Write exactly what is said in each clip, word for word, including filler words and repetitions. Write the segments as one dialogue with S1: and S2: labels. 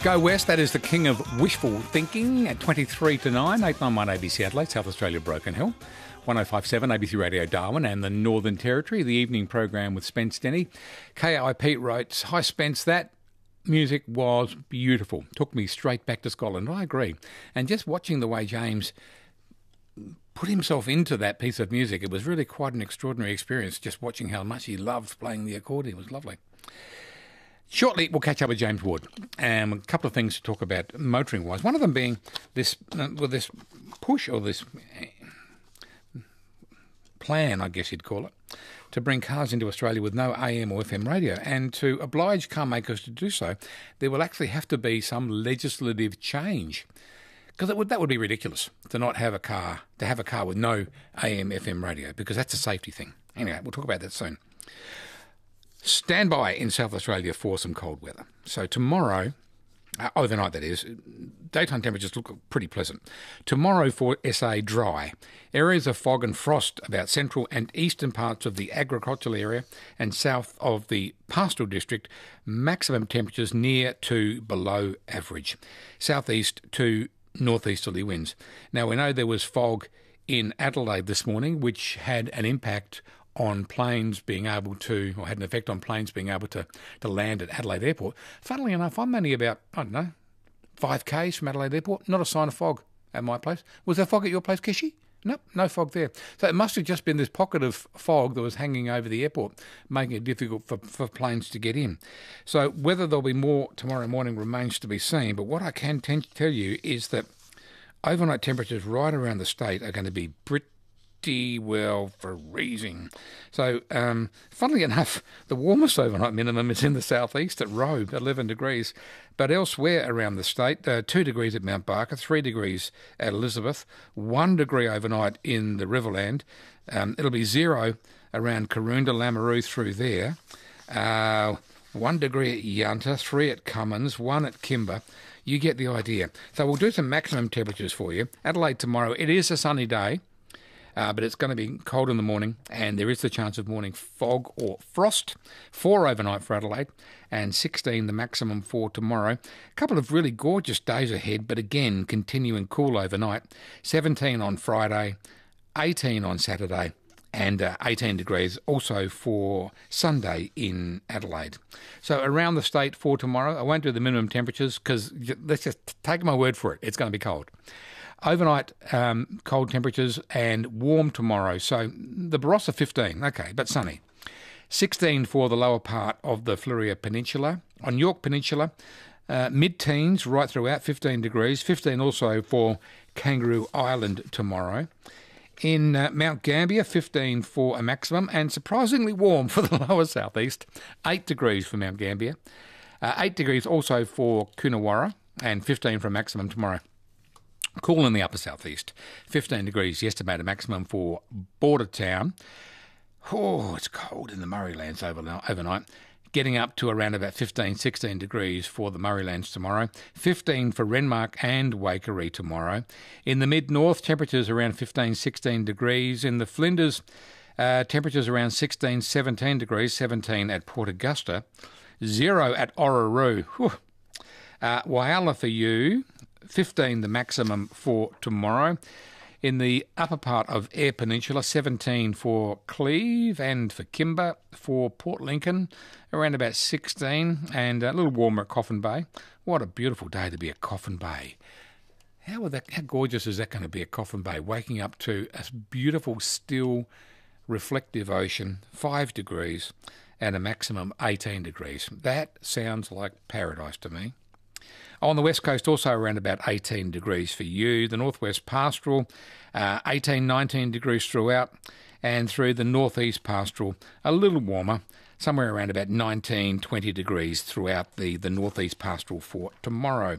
S1: Go West, that is the king of wishful thinking at twenty-three to nine, eight ninety-one A B C Adelaide, South Australia, Broken Hill, one oh five point seven A B C Radio Darwin and the Northern Territory, the evening program with Spence Denny. K I Pete wrote, "Hi Spence, that music was beautiful. Took me straight back to Scotland." I agree. And just watching the way James put himself into that piece of music, it was really quite an extraordinary experience, just watching how much he loved playing the accordion. It was lovely. Shortly, we'll catch up with James Wood. Um, a couple of things to talk about motoring-wise. One of them being this, uh, well, this push or this plan, I guess you'd call it, to bring cars into Australia with no A M or F M radio. And to oblige car makers to do so, there will actually have to be some legislative change. Because would, that would be ridiculous to not have a car, to have a car with no A M, F M radio, because that's a safety thing. Anyway, we'll talk about that soon. Stand by in South Australia for some cold weather. So tomorrow, uh, overnight that is, daytime temperatures look pretty pleasant. Tomorrow for S A, dry. Areas of fog and frost about central and eastern parts of the agricultural area and south of the pastoral district. Maximum temperatures near to below average. Southeast to northeasterly winds. Now we know there was fog in Adelaide this morning, which had an impact on planes being able to, or had an effect on planes being able to, to land at Adelaide Airport. Funnily enough, I'm only about, I don't know, five kays from Adelaide Airport. Not a sign of fog at my place. Was there fog at your place, Kishi? Nope, no fog there. So it must have just been this pocket of fog that was hanging over the airport, making it difficult for, for planes to get in. So whether there'll be more tomorrow morning remains to be seen, but what I can t- tell you is that overnight temperatures right around the state are going to be pretty well freezing. So, um, funnily enough, the warmest overnight minimum is in the southeast at Robe, eleven degrees. But elsewhere around the state, uh, two degrees at Mount Barker, three degrees at Elizabeth, one degree overnight in the Riverland. Um, it'll be zero around Karoonda, Lameroo through there. Uh, one degree at Yunta, three at Cummins, one at Kimber. You get the idea. So we'll do some maximum temperatures for you. Adelaide tomorrow, it is a sunny day. Uh, but it's going to be cold in the morning, and there is the chance of morning fog or frost. Four overnight for Adelaide, and sixteen the maximum for tomorrow. A couple of really gorgeous days ahead, but again, continuing cool overnight. seventeen on Friday, eighteen on Saturday, and uh, eighteen degrees also for Sunday in Adelaide. So around the state for tomorrow, I won't do the minimum temperatures because let's just take my word for it, it's going to be cold. Overnight, um, cold temperatures and warm tomorrow. So the Barossa fifteen, okay, but sunny. sixteen for the lower part of the Fleurieu Peninsula. On York Peninsula, uh, mid-teens right throughout, fifteen degrees. fifteen also for Kangaroo Island tomorrow. In uh, Mount Gambier, fifteen for a maximum, and surprisingly warm for the lower southeast. eight degrees for Mount Gambier. Uh, eight degrees also for Coonawarra, and fifteen for a maximum tomorrow. Cool in the upper southeast. fifteen degrees, estimated maximum for Bordertown. Oh, it's cold in the Murraylands overnight. Getting up to around about fifteen, sixteen degrees for the Murraylands tomorrow. fifteen for Renmark and Waikerie tomorrow. In the mid-north, temperatures around fifteen, sixteen degrees. In the Flinders, uh, temperatures around sixteen, seventeen degrees. seventeen at Port Augusta. Zero at Orroroo. Whew. Uh, Whyalla for you. fifteen the maximum for tomorrow. In the upper part of Eyre Peninsula, seventeen for Cleve and for Kimber. For Port Lincoln, around about sixteen, and a little warmer at Coffin Bay. What a beautiful day to be at Coffin Bay. How, would that, how gorgeous is that going to be at Coffin Bay, waking up to a beautiful, still, reflective ocean, five degrees, and a maximum eighteen degrees. That sounds like paradise to me. On the west coast, also around about eighteen degrees for you. The northwest pastoral, uh, eighteen, nineteen degrees throughout. And through the northeast pastoral, a little warmer, somewhere around about nineteen, twenty degrees throughout the, the northeast pastoral for tomorrow.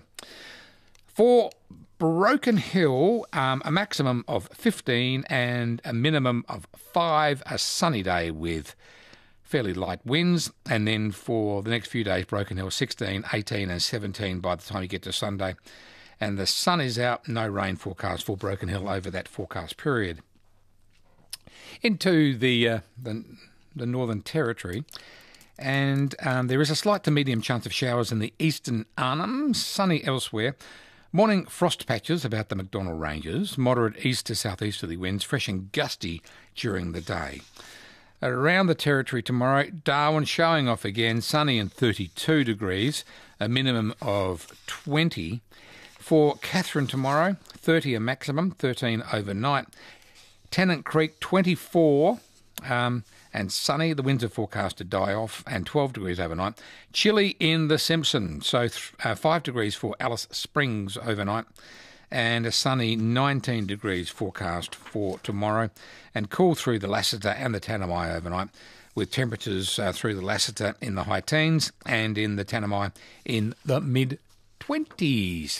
S1: For Broken Hill, um, a maximum of fifteen and a minimum of five, a sunny day with fairly light winds, and then for the next few days, Broken Hill sixteen, eighteen and seventeen by the time you get to Sunday. And the sun is out, no rain forecast for Broken Hill over that forecast period. Into the uh, the, the Northern Territory, And um, there is a slight to medium chance of showers in the eastern Arnhem, sunny elsewhere. Morning frost patches about the McDonnell Ranges, moderate east to southeasterly winds, fresh and gusty during the day. Around the territory tomorrow, Darwin showing off again, sunny and thirty-two degrees, a minimum of twenty. For Katherine tomorrow, thirty a maximum, thirteen overnight. Tennant Creek, twenty-four um, and sunny. The winds are forecast to die off, and twelve degrees overnight. Chilly in the Simpson, so th- uh, five degrees for Alice Springs overnight, and a sunny nineteen degrees forecast for tomorrow, and cool through the Lassiter and the Tanami overnight, with temperatures uh, through the Lassiter in the high teens and in the Tanami in the mid-twenties.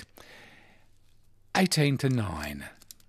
S1: eighteen to nine.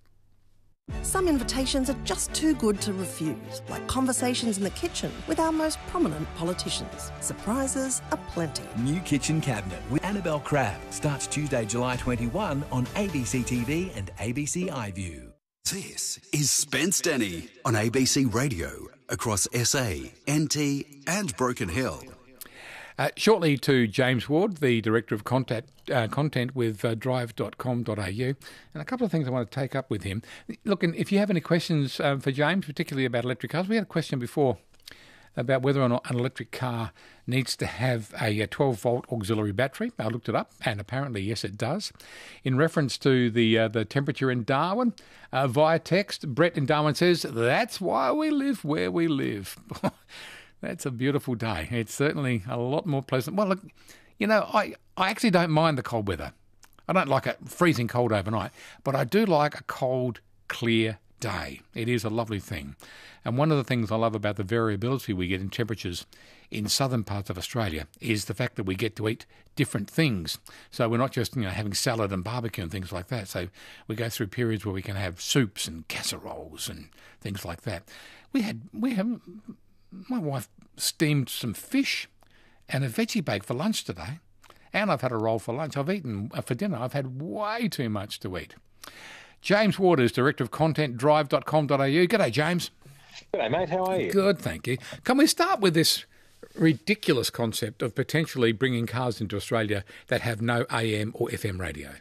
S2: Some invitations are just too good to refuse, like conversations in the kitchen with our most prominent politicians. Surprises aplenty.
S3: New Kitchen Cabinet with Annabelle Crabb starts Tuesday, July twenty-first on A B C T V and A B C iView.
S4: This is Spence Denny on A B C Radio across S A, N T and Broken Hill.
S1: Uh, shortly to James Ward, the Director of Content, uh, content with uh, drive dot com dot a u, and a couple of things I want to take up with him. Look, and if you have any questions um, for James, particularly about electric cars, we had a question before about whether or not an electric car needs to have a twelve-volt auxiliary battery. I looked it up, and apparently, yes, it does. In reference to the uh, the temperature in Darwin, uh, via text, Brett in Darwin says, that's why we live where we live. That's a beautiful day. It's certainly a lot more pleasant. Well, look, you know, I, I actually don't mind the cold weather. I don't like it freezing cold overnight, but I do like a cold, clear day. It is a lovely thing. And one of the things I love about the variability we get in temperatures in southern parts of Australia is the fact that we get to eat different things. So we're not just, you know, having salad and barbecue and things like that. So we go through periods where we can have soups and casseroles and things like that. We had, we have... My wife steamed some fish and a veggie bake for lunch today, and I've had a roll for lunch. I've eaten uh, for dinner. I've had way too much to eat. James Waters, Director of Content, drive dot com dot a u. G'day, James.
S5: G'day, mate. How are you?
S1: Good, thank you. Can we start with this ridiculous concept of potentially bringing cars into Australia that have no A M or F M radio?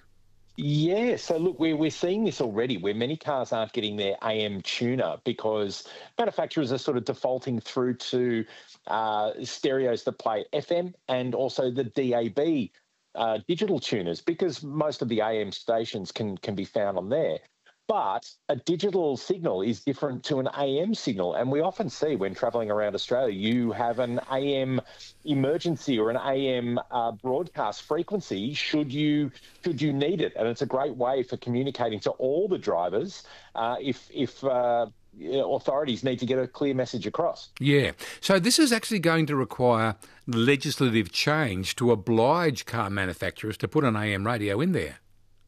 S5: Yeah, so look, we're, we're seeing this already where many cars aren't getting their A M tuner because manufacturers are sort of defaulting through to uh, stereos that play F M and also the D A B uh, digital tuners, because most of the A M stations can, can be found on there. But a digital signal is different to an A M signal. And we often see when travelling around Australia, you have an A M emergency or an A M uh, broadcast frequency should you should you need it. And it's a great way for communicating to all the drivers uh, if, if uh, authorities need to get a clear message across.
S1: Yeah. So this is actually going to require legislative change to oblige car manufacturers to put an A M radio in there.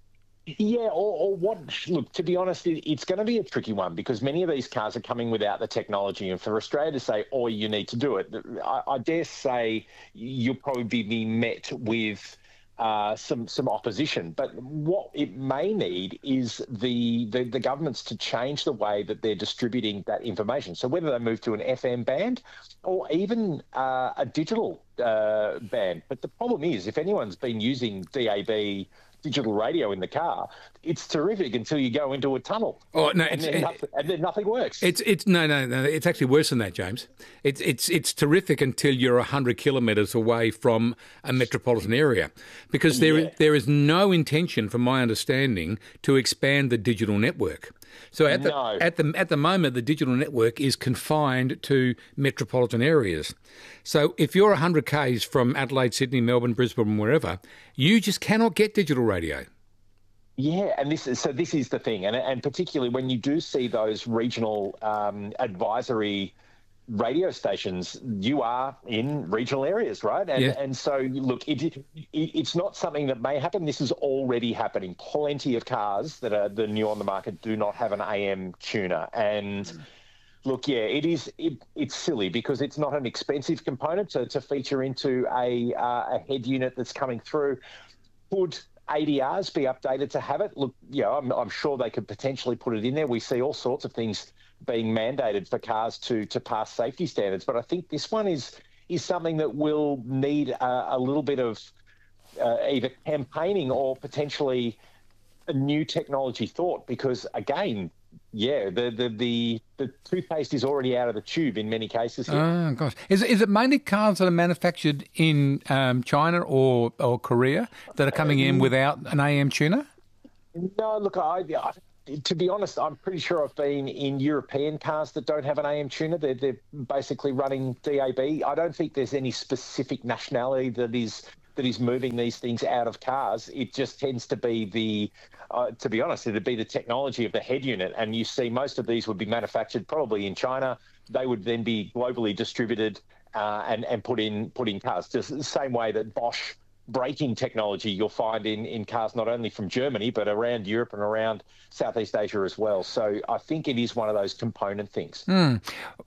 S5: Yeah, or, or what? Look, to be honest, it, it's going to be a tricky one because many of these cars are coming without the technology. And for Australia to say, oh, you need to do it, I, I dare say you'll probably be met with uh, some some opposition. But what it may need is the, the, the governments to change the way that they're distributing that information. So whether they move to an F M band or even uh, a digital uh, band. But the problem is, if anyone's been using D A B digital radio in the car, it's terrific until you go into a tunnel.
S1: Oh no,
S5: and, then, it, nothing, and then nothing works.
S1: It's it's no no no. It's actually worse than that, James. It's it's it's terrific until you're a hundred kilometres away from a metropolitan area, because there yeah. there is no intention, from my understanding, to expand the digital network. So at the
S5: no.
S1: at the at the moment, the digital network is confined to metropolitan areas. So if you're one hundred k's from Adelaide, Sydney, Melbourne, Brisbane, wherever, you just cannot get digital radio.
S5: Yeah, and this is so. This is the thing, and and particularly when you do see those regional um, advisory radio stations, you are in regional areas, right? And
S1: yeah.
S5: and so look, it, it it's not something that may happen. This is already happening. Plenty of cars that are the new on the market do not have an A M tuner, and. Mm. Look, yeah, it is. It, it's silly because it's not an expensive component to, to feature into a uh, a head unit that's coming through. Could A D Rs be updated to have it? Look, yeah, I'm, I'm sure they could potentially put it in there. We see all sorts of things being mandated for cars to to pass safety standards, but I think this one is is something that will need a, a little bit of uh, either campaigning or potentially a new technology thought, because again, yeah, the, the the the toothpaste is already out of the tube in many cases here.
S1: Oh gosh, is is it mainly cars that are manufactured in um, China or or Korea that are coming in without an A M tuner?
S5: No, look, I, I to be honest, I'm pretty sure I've been in European cars that don't have an A M tuner. They're they're basically running D A B. I don't think there's any specific nationality that is that is moving these things out of cars. It just tends to be the, uh, to be honest, it'd be the technology of the head unit. And you see most of these would be manufactured probably in China. They would then be globally distributed uh, and, and put in put in cars. Just the same way that Bosch braking technology you'll find in, in cars not only from Germany, but around Europe and around Southeast Asia as well. So I think it is one of those component things.
S1: Mm.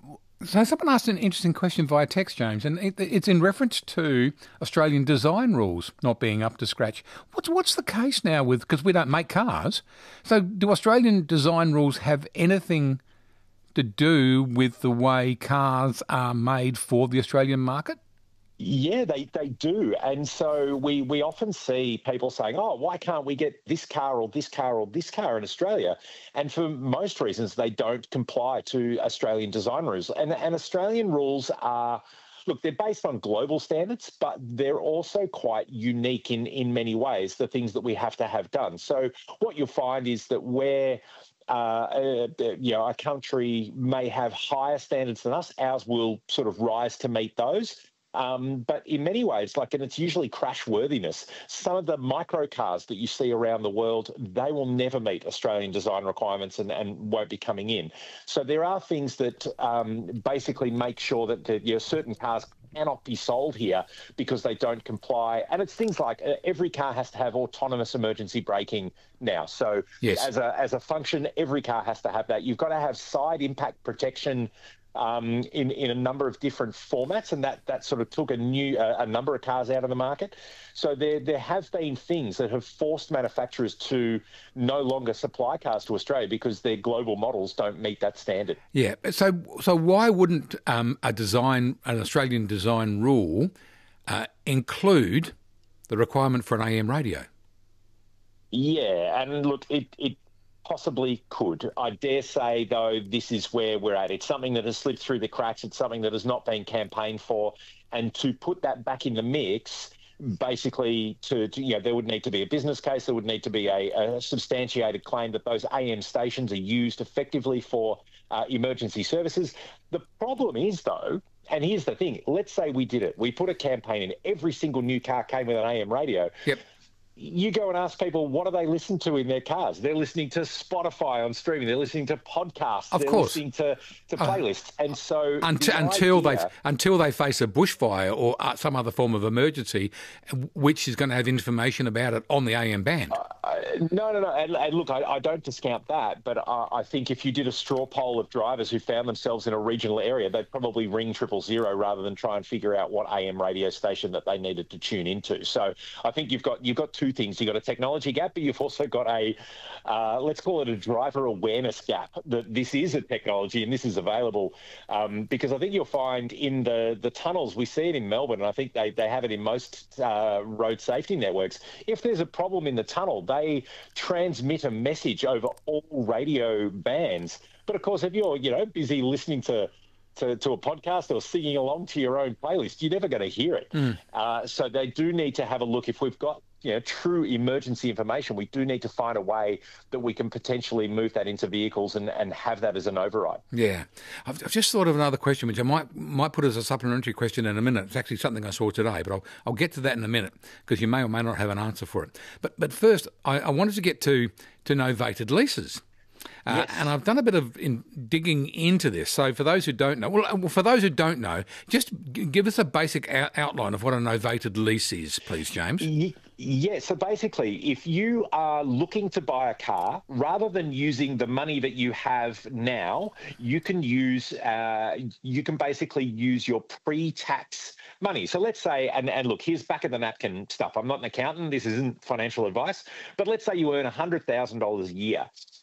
S1: So someone asked an interesting question via text, James, and it, it's in reference to Australian design rules not being up to scratch. What's what's the case now with, because we don't make cars, so do Australian design rules have anything to do with the way cars are made for the Australian market?
S5: Yeah, they, they do. And so we, we often see people saying, oh, why can't we get this car or this car or this car in Australia? And for most reasons, they don't comply to Australian design rules. And, and Australian rules are, look, they're based on global standards, but they're also quite unique in, in many ways, the things that we have to have done. So what you'll find is that where Uh, uh, you know, a country may have higher standards than us, ours will sort of rise to meet those. Um, but in many ways, like, and it's usually crash worthiness. Some of the micro cars that you see around the world, they will never meet Australian design requirements and, and won't be coming in. So there are things that um, basically make sure that the, you know, certain cars cannot be sold here because they don't comply. And it's things like uh, every car has to have autonomous emergency braking now. So
S1: yes.
S5: as a as a function, every car has to have that. You've got to have side impact protection Um, in, in a number of different formats, and that that sort of took a new uh, a number of cars out of the market. So there there have been things that have forced manufacturers to no longer supply cars to Australia because their global models don't meet that standard.
S1: Yeah. So so why wouldn't um, a design an Australian design rule uh, include the requirement for an A M radio?
S5: Yeah, and look, it it. Possibly could. I dare say, though, this is where we're at. It's something that has slipped through the cracks. It's something that has not been campaigned for. And to put that back in the mix, basically, to, to you know, there would need to be a business case. There would need to be a, a substantiated claim that those A M stations are used effectively for uh, emergency services. The problem is, though, and here's the thing, let's say we did it. We put a campaign in. Every single new car came with an A M radio.
S1: Yep.
S5: You go and ask people, what do they listen to in their cars? They're listening to Spotify on streaming. They're listening to podcasts.
S1: Of
S5: They're
S1: course.
S5: listening to, to playlists. Uh, and so
S1: until,
S5: the
S1: until
S5: idea,
S1: they until they face a bushfire or uh, some other form of emergency, which is going to have information about it on the A M band.
S5: Uh, no, no, no. And, and look, I, I don't discount that, but I, I think if you did a straw poll of drivers who found themselves in a regional area, they'd probably ring triple zero rather than try and figure out what A M radio station that they needed to tune into. So I think you've got you've got two things. You've got a technology gap, but you've also got a, uh, let's call it a driver awareness gap, that this is a technology and this is available. Um, because I think you'll find in the, the tunnels, we see it in Melbourne, and I think they, they have it in most uh, road safety networks. If there's a problem in the tunnel, they transmit a message over all radio bands. But of course, if you're, you know, busy listening to To, to a podcast or singing along to your own playlist, you're never going to hear it. Mm. Uh, so they do need to have a look. If we've got, you know, true emergency information, we do need to find a way that we can potentially move that into vehicles and, and have that as an override.
S1: Yeah. I've, I've just thought of another question, which I might might put as a supplementary question in a minute. It's actually something I saw today, but I'll, I'll get to that in a minute because you may or may not have an answer for it. But but first, I, I wanted to get to, to novated leases. Uh,
S5: yes.
S1: And I've done a bit of in digging into this. So for those who don't know, well, for those who don't know, just g- give us a basic out- outline of what a novated lease is, please, James.
S5: Yeah, so basically, if you are looking to buy a car, rather than using the money that you have now, you can use, uh, you can basically use your pre-tax money. So let's say, and, and look, here's back of the napkin stuff. I'm not an accountant. This isn't financial advice. But let's say you earn one hundred thousand dollars a year.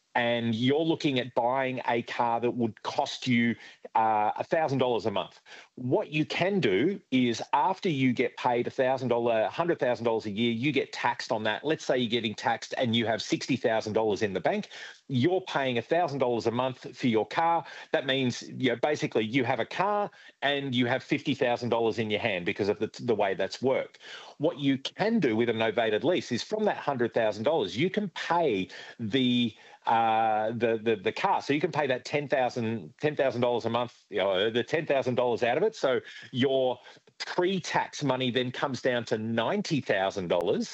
S5: and you're looking at buying a car that would cost you uh, one thousand dollars a month. What you can do is after you get paid one thousand dollars, one hundred thousand dollars a year, you get taxed on that. Let's say you're getting taxed and you have sixty thousand dollars in the bank. You're paying one thousand dollars a month for your car. That means, you know, basically you have a car and you have fifty thousand dollars in your hand because of the, the way that's worked. What you can do with a novated lease is from that one hundred thousand dollars, you can pay the uh, the, the the car. So you can pay that ten thousand dollars a month, you know, the ten thousand dollars out of it. So your pre-tax money then comes down to ninety thousand dollars.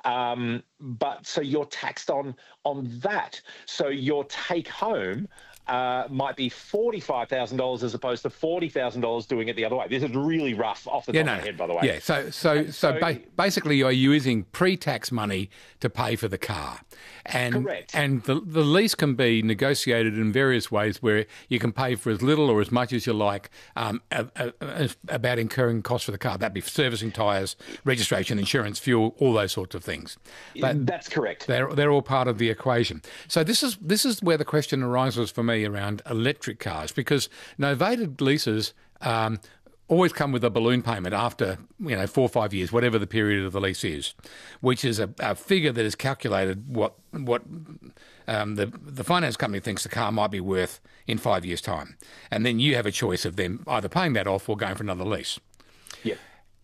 S5: Um, but so you're taxed on on that. So your take home uh, might be forty-five thousand dollars as opposed to forty thousand dollars doing it the other way. This is really rough off the
S1: yeah,
S5: top
S1: no,
S5: of my head, by the way.
S1: Yeah, so so so,
S5: so
S1: ba- basically you're using pre-tax money to pay for the car. And,
S5: correct.
S1: And the, the lease can be negotiated in various ways where you can pay for as little or as much as you like um, a, a, a, about incurring costs for the car. That'd be servicing tyres, registration, insurance, fuel, all those sorts of things. But
S5: that's correct.
S1: They're, they're all part of the equation. So this is this is where the question arises for me around electric cars, because novated leases um, always come with a balloon payment after, you know, four or five years, whatever the period of the lease is, which is a, a figure that is calculated what what um, the the finance company thinks the car might be worth in five years' time, and then you have a choice of them either paying that off or going for another lease.
S5: Yeah.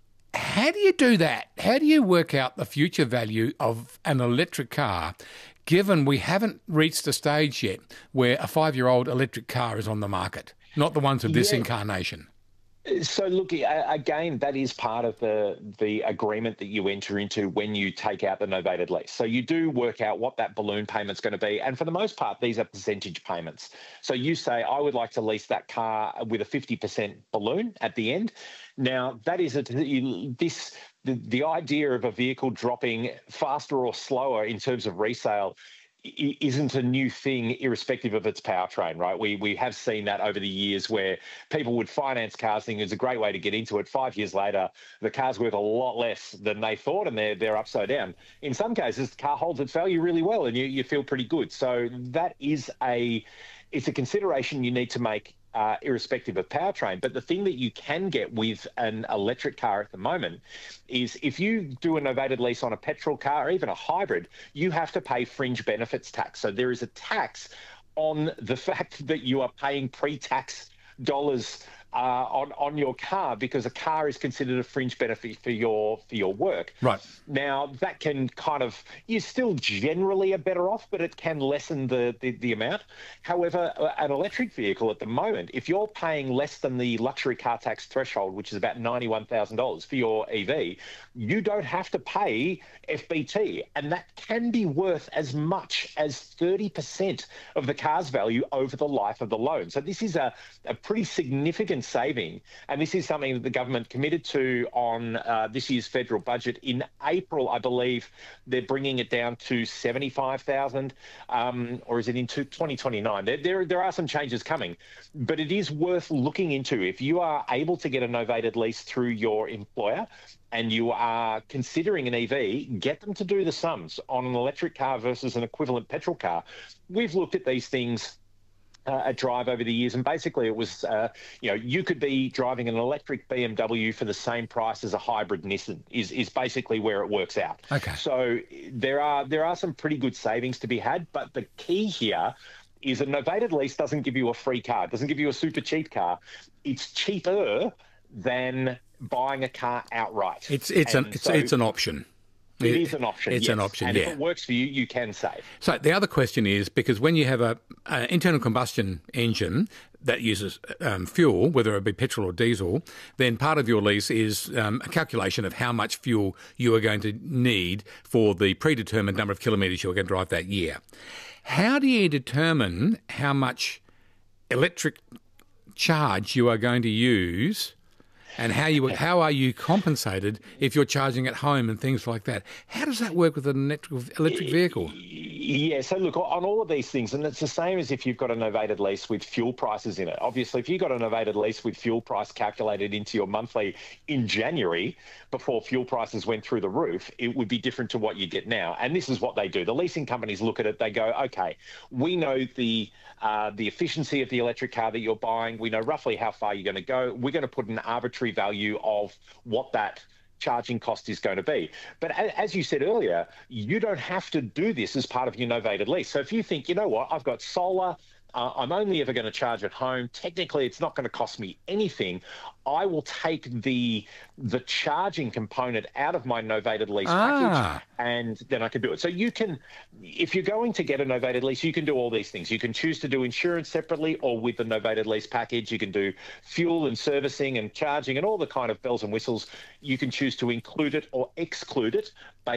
S1: How do you do that? How do you work out the future value of an electric car, given we haven't reached a stage yet where a five-year-old electric car is on the market, not the ones of this
S5: Yeah.
S1: incarnation?
S5: So look, again, that is part of the the agreement that you enter into when you take out the novated lease. So you do work out what that balloon payment's going to be. And for the most part, these are percentage payments. So you say, I would like to lease that car with a fifty percent balloon at the end. Now, that is a, this the, the idea of a vehicle dropping faster or slower in terms of resale isn't a new thing, irrespective of its powertrain, right? We we have seen that over the years where people would finance cars thinking it's a great way to get into it. Five years later, the car's worth a lot less than they thought, and they're they're upside down. In some cases, the car holds its value really well, and you you feel pretty good. So that is a it's a consideration you need to make. Uh, irrespective of powertrain. But the thing that you can get with an electric car at the moment is if you do a novated lease on a petrol car or even a hybrid, you have to pay fringe benefits tax. So there is a tax on the fact that you are paying pre-tax dollars uh, on on your car, because a car is considered a fringe benefit for your for your work.
S1: Right.
S5: Now that can kind of, you still generally are better off, but it can lessen the, the the amount. However, an electric vehicle at the moment, if you're paying less than the luxury car tax threshold, which is about ninety-one thousand dollars for your E V, you don't have to pay F B T, and that can be worth as much as thirty percent of the car's value over the life of the loan. So this is a, a pretty significant saving, and this is something that the government committed to on uh, this year's federal budget. In April, I believe they're bringing it down to seventy-five thousand, um, or is it into twenty twenty-nine? There, there, there are some changes coming, but it is worth looking into. If you are able to get a novated lease through your employer and you are considering an E V, get them to do the sums on an electric car versus an equivalent petrol car. We've looked at these things Uh, a drive over the years, and basically it was, uh, you know, you could be driving an electric B M W for the same price as a hybrid Nissan. Is is basically where it works out.
S1: Okay.
S5: So there are there are some pretty good savings to be had, but the key here is a novated lease doesn't give you a free car. It doesn't give you a super cheap car. It's cheaper than buying a car outright.
S1: It's it's
S5: and
S1: an it's,
S5: so
S1: it's an option.
S5: It is an option.
S1: It's
S5: yes.
S1: an option,
S5: and
S1: yeah.
S5: if it works for you, you can save.
S1: So the other question is, because when you have a, a internal combustion engine that uses um, fuel, whether it be petrol or diesel, then part of your lease is um, a calculation of how much fuel you are going to need for the predetermined number of kilometres you're going to drive that year. How do you determine how much electric charge you are going to use, and how you how are you compensated if you're charging at home and things like that? How does that work with an electric electric vehicle?
S5: Yeah, so look, on all of these things, and it's the same as if you've got a novated lease with fuel prices in it. Obviously, if you've got a novated lease with fuel price calculated into your monthly in January, before fuel prices went through the roof, it would be different to what you get now. And this is what they do. The leasing companies look at it, they go, okay, we know the uh, the efficiency of the electric car that you're buying. We know roughly how far you're going to go. We're going to put an arbitrary value of what that charging cost is going to be. But as you said earlier, you don't have to do this as part of your novated lease. So if you think, you know what, I've got solar, uh, I'm only ever going to charge at home, technically it's not going to cost me anything, I will take the the charging component out of my novated lease
S1: Ah.
S5: package, and then I can do it. So you can, if you're going to get a novated lease, you can do all these things. You can choose to do insurance separately, or with the novated lease package, you can do fuel and servicing and charging and all the kind of bells and whistles. You can choose to include it or exclude it based